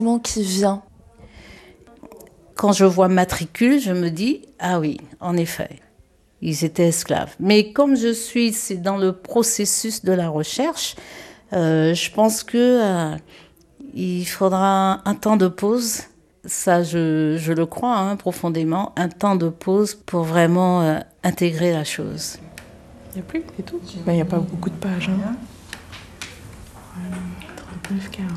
qui vient? Quand je vois matricule, je me dis, ah oui, en effet, ils étaient esclaves. Mais comme c'est dans le processus de la recherche, je pense que il faudra un temps de pause. Ça, je le crois profondément, un temps de pause pour vraiment intégrer la chose. Il n'y a plus, c'est tout. Il n'y a pas beaucoup de pages. 39, 40.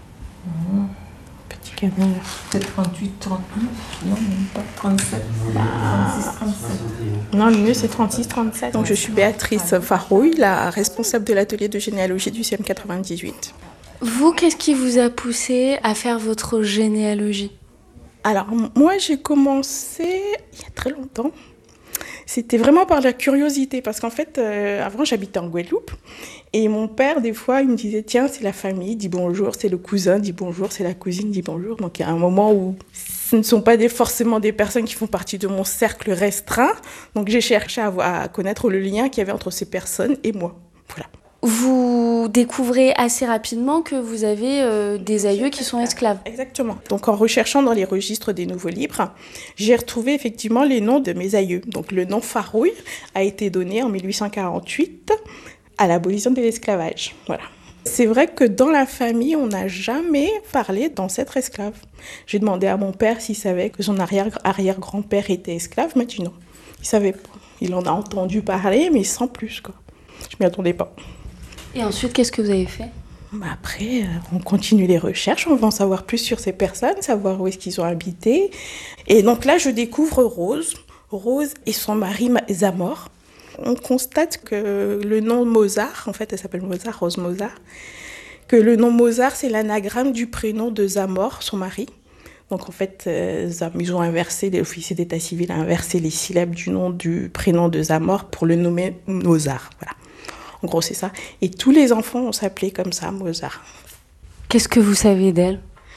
Petit canard. Peut-être 38, 39. Non, même pas. 37. 36, 37. Non, le mieux c'est 36, 37. Donc je suis Béatrice Farouille, la responsable de l'atelier de généalogie du CM 98. Vous, qu'est-ce qui vous a poussé à faire votre généalogie? Alors, moi, j'ai commencé il y a très longtemps. C'était vraiment par la curiosité, parce qu'en fait, avant, j'habitais en Guadeloupe. Et mon père, des fois, il me disait, tiens, c'est la famille, dis bonjour, c'est le cousin, dis bonjour, c'est la cousine, dis bonjour. Donc, il y a un moment où ce ne sont pas forcément des personnes qui font partie de mon cercle restreint. Donc, j'ai cherché à connaître le lien qu'il y avait entre ces personnes et moi. Voilà. Vous découvrez assez rapidement que vous avez des aïeux qui sont esclaves. Exactement. Donc en recherchant dans les registres des nouveaux livres, j'ai retrouvé effectivement les noms de mes aïeux. Donc le nom Farouille a été donné en 1848 à l'abolition de l'esclavage. Voilà. C'est vrai que dans la famille, on n'a jamais parlé d'ancêtre esclave. J'ai demandé à mon père s'il savait que son arrière-grand-père était esclave. Il m'a dit non. Il savait pas. Il en a entendu parler, mais sans plus, quoi. Je m'y attendais pas. Et ensuite, qu'est-ce que vous avez fait? Après, on continue les recherches, on va en savoir plus sur ces personnes, savoir où est-ce qu'ils ont habité. Et donc là, je découvre Rose et son mari Zamor. On constate que le nom Mozart, en fait, elle s'appelle Mozart, Rose Mozart, que le nom Mozart, c'est l'anagramme du prénom de Zamor, son mari. Donc en fait, ils ont inversé, l'officier d'état civil a inversé les syllabes du prénom de Zamor pour le nommer Mozart. Voilà. En gros, c'est ça. Et tous les enfants ont s'appelé comme ça, Mozart. Qu'est-ce que vous savez d'elle?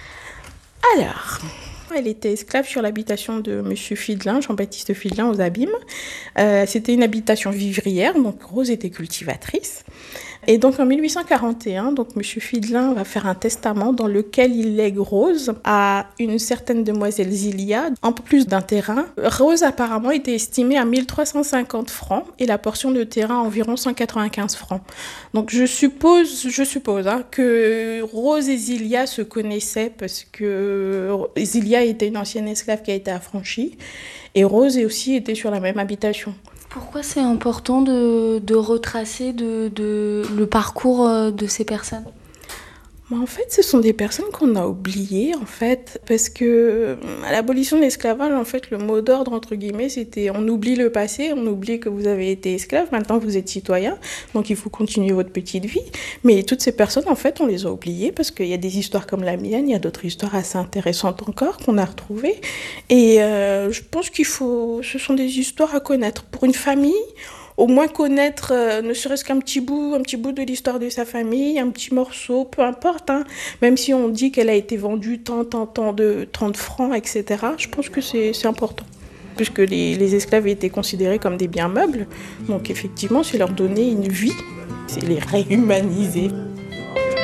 Alors, elle était esclave sur l'habitation de M. Fidelin, Jean-Baptiste Fidelin, aux Abîmes. C'était une habitation vivrière, donc Rose était cultivatrice. Et donc en 1841, donc M. Fidelin va faire un testament dans lequel il lègue Rose à une certaine demoiselle Zilia, en plus d'un terrain. Rose apparemment était estimée à 1350 francs et la portion de terrain à environ 195 francs. Donc je suppose que Rose et Zilia se connaissaient parce que Zilia était une ancienne esclave qui a été affranchie et Rose aussi était sur la même habitation. Pourquoi c'est important de retracer le parcours de ces personnes? En fait, ce sont des personnes qu'on a oubliées, en fait, parce que à l'abolition de l'esclavage, en fait, le mot d'ordre, entre guillemets, c'était on oublie le passé, on oublie que vous avez été esclave, maintenant vous êtes citoyen, donc il faut continuer votre petite vie. Mais toutes ces personnes, en fait, on les a oubliées parce qu'il y a des histoires comme la mienne, il y a d'autres histoires assez intéressantes encore qu'on a retrouvées. Et je pense ce sont des histoires à connaître pour une famille. Au moins connaître, ne serait-ce qu'un petit bout de l'histoire de sa famille, un petit morceau, peu importe. Même si on dit qu'elle a été vendue tant de 30 francs, etc. Je pense que c'est important. Puisque les esclaves étaient considérés comme des biens meubles. Donc effectivement, c'est leur donner une vie, c'est les réhumaniser.